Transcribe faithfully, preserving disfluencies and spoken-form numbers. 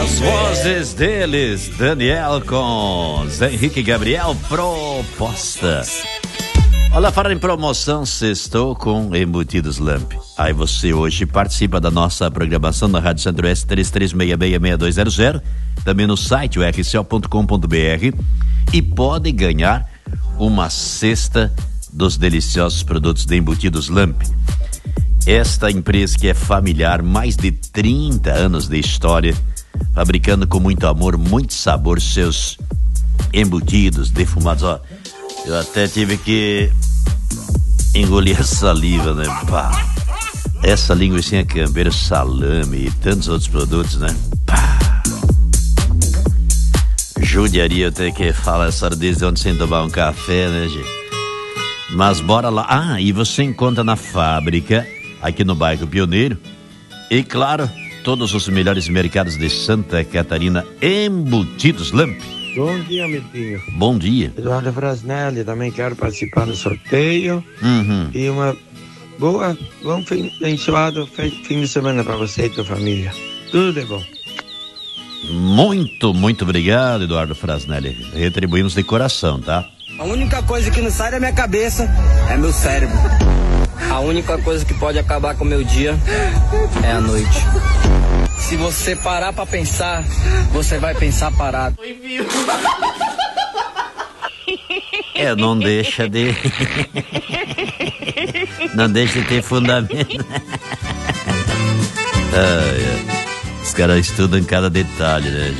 As vozes deles, Daniel com Zé Henrique e Gabriel, Proposta. Olha, falar em promoção, sextou com Embutidos Lamp. Aí você hoje participa da nossa programação na Rádio Centro-Oeste três três seis seis, seis dois zero zero, também no site u r c o ponto com ponto b r, e pode ganhar uma cesta dos deliciosos produtos de Embutidos Lamp. Esta empresa que é familiar, mais de trinta anos de história, fabricando com muito amor, muito sabor seus embutidos defumados. Ó, eu até tive que engolir a saliva, né? Pá. Essa linguiça campeira, salame e tantos outros produtos, né? Pá. Judiaria eu ter que falar essa hora desde onde sem tomar um café, né, gente? Mas bora lá. Ah, e você encontra na fábrica, aqui no bairro Pioneiro, e claro, todos os melhores mercados de Santa Catarina, Embutidos Lamp. Bom dia, Miltinho. Bom dia. Eduardo Frasnelli, também quero participar do sorteio. Uhum. E uma boa, bom fim, abençoado fim de semana para você e tua família. Tudo de bom. Muito, muito obrigado, Eduardo Frasnelli. Retribuímos de coração, tá? A única coisa que não sai da minha cabeça é meu cérebro. A única coisa que pode acabar com o meu dia é a noite. Se você parar pra pensar, você vai pensar parado. É, não deixa de... não deixa de ter fundamento. Ah, é. Os caras estudam cada detalhe, né?